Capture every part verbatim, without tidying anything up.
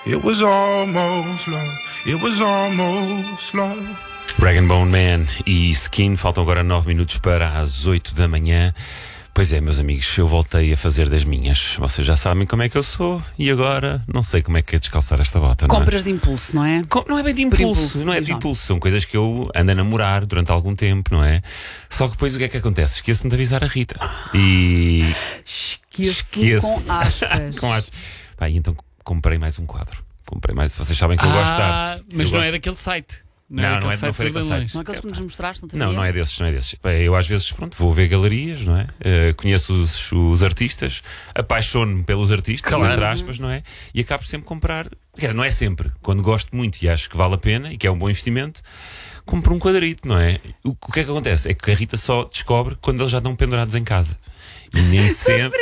It was almost love. It was almost love. Rag and Bone Man e Skin. Faltam agora nove minutos para as oito da manhã. Pois é, meus amigos, eu voltei a fazer das minhas. Vocês já sabem como é que eu sou e agora não sei como é que é descalçar esta bota. Compras não é? de impulso, não é? Com, não é bem de impulso, impulso, não é de João. impulso. São coisas que eu ando a namorar durante algum tempo, não é? Só que depois o que é que acontece? Esqueço-me de avisar a Rita. E. Esqueço, Esqueço. com aspas. Com aspas. Pá, e então comprei mais um quadro. Comprei mais. Vocês sabem que eu gosto de Ah, arte. mas Eu não gosto- é daquele site. Não, é não daquele é- não site foi dos daquele leilões. site. Não é aqueles que nos mostraste, não te Não, não é desses, não é desses. Pá, Eu às vezes, pronto, vou ver galerias, não é? Eh, conheço os, os artistas, apaixono-me pelos artistas, Claro. entre aspas, não é? E acabo sempre comprar, quer dizer, não é sempre, quando gosto muito e acho que vale a pena e que é um bom investimento, compro um quadrito, não é? O, o que é que acontece? É que a Rita só descobre quando eles já estão pendurados em casa. E nem sempre.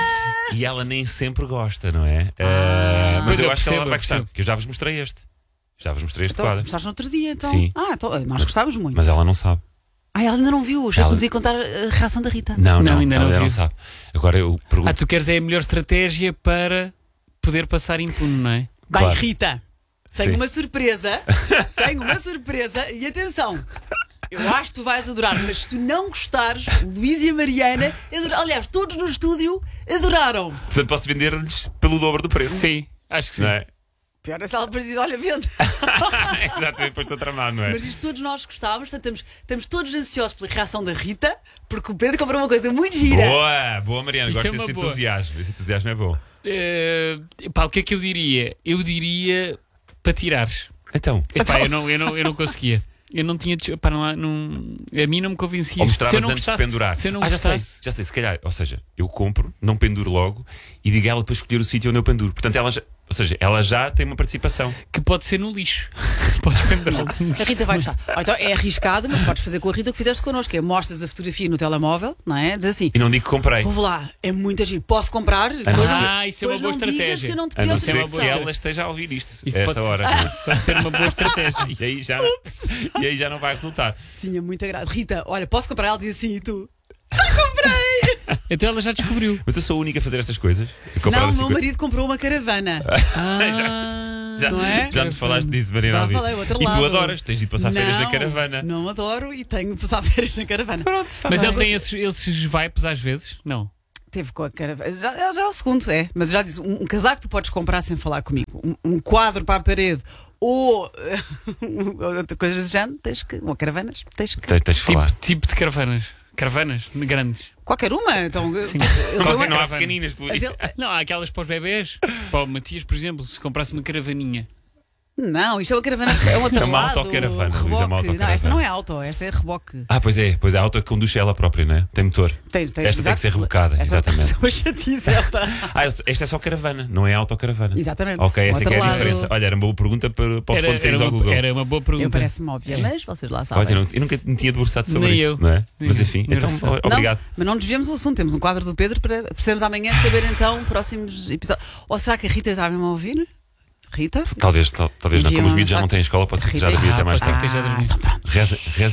E ela nem sempre gosta, não é? Eh, mas Pois eu, eu acho que ela percebo, vai eu gostar, percebo. porque eu já vos mostrei este. Já vos mostrei este Então, quadro. começaste no outro dia, então. Sim. Ah, então, nós gostávamos muito. Mas ela não sabe. Ah, ela ainda não viu. Já Ela- nos ia contar a reação da Rita. Não, Não, não, ainda ela não não viu. sabe. Agora eu pergunto. Ah, tu queres é a melhor estratégia para poder passar impune, não é? Bem, Claro. Rita, tenho Sim. uma surpresa. Tenho uma surpresa. E atenção, eu acho que tu vais adorar, mas se tu não gostares, o Luís e a Mariana, adoraram. Aliás, todos no estúdio adoraram. Portanto, posso vender-lhes pelo dobro do preço. Sim, acho que sim. Não é? Pior é se ela depois diz: olha, vende. Exatamente, depois estou tramado, não é? Mas isto todos nós gostávamos, portanto, estamos, estamos todos ansiosos pela reação da Rita, porque o Pedro comprou uma coisa muito gira. Boa, boa, Mariana. Isso Gosto é uma desse boa. entusiasmo. Esse entusiasmo é bom. Eh, pá, o que é que eu diria? Eu diria para tirares. Então, Epá, eu, não, eu, não, eu não conseguia. Eu não tinha. de- Pá, não, não, a mim não me convencia. ou Se eu mostravas não antes gostasse- de pendurar. Se eu não ah, já sei, gostasse. já sei, se calhar. Ou seja, eu compro, não penduro logo e digo a ela para escolher o sítio onde eu penduro. Portanto, ela já, ou seja, ela já tem uma participação. Que pode ser no lixo. Podes pendurar. A Rita vai gostar. Ou então é arriscado, mas podes fazer com a Rita o que fizeste connosco, é mostras a fotografia no telemóvel, não é? Diz assim: E não digo que comprei. ouve lá, é muito agir, posso comprar? não Depois ser- Ah, isso é uma depois boa não digas estratégia. que eu não te A não pedi ser que autorização. ela esteja a ouvir isto Isso a pode esta ser- hora. Pode ser uma boa estratégia. E aí já, e aí já não vai resultar. Tinha muita graça. Rita, olha, posso comprar? Ela diz assim e tu. Então ela já descobriu. Mas eu sou a única a fazer estas coisas. A comprar Não, o assim meu coi- marido comprou uma caravana. Ah, Já, não é? já nos falaste disso, Mariana. Já Alvim. falei, o outro E lado. tu adoras, tens de ir passar férias na Não, caravana. Não adoro e tenho passado férias na caravana. Pronto, está Mas bem. ele tem esses, esses vibes às vezes? Não. Teve com a caravana. Já, já é o segundo, é. Mas eu já disse: um, um casaco que tu podes comprar sem falar comigo, um, um quadro para a parede ou outra coisa desse género, tens que. Ou caravanas, tens que. Tens, tens de falar. Tipo, tipo de caravanas. Caravanas grandes. Qualquer uma. Então, Sim. eu- Qualquer- eu- não há caravana. pequeninas, Luís. Aquele- Não, há aquelas para os bebés. Para o Matias, por exemplo, se comprasse uma caravaninha. Não, isto é uma caravana. É uma É uma tablado, autocaravana, Luís, é uma reboque. Não, autocaravana. esta não é auto, esta é reboque. Ah, pois é, pois é, a auto conduz ela própria, não é? Tem motor. Tens, tens, Esta tem que ser exato. rebocada, Esta exatamente. é uma chatice, esta. Ah, esta é só caravana, não é autocaravana. Exatamente. Ok, essa é que é a Outro lado. diferença. Olha, era uma boa pergunta para, para os Era, pontos era, ao uma, Google. era uma boa pergunta. Eu parece-me óbvia, É. mas vocês lá sabem. Olha, eu, não- eu nunca me tinha debruçado sobre Nem isso, eu. não é? Nem Mas eu. enfim, então, Engraçado. o- obrigado. Não, mas não desviamos o assunto. Temos um quadro do Pedro para precisamos amanhã saber então próximos episódios. Ou será que a Rita está mesmo a ouvir? Rita? Talvez, tal- talvez não. Envia Como os uma miúdos já não mensagem. têm escola, pode ser que já Rita- devia até Ah, mais pode ser tarde. que esteja a dormir. então pronto. Reza, reza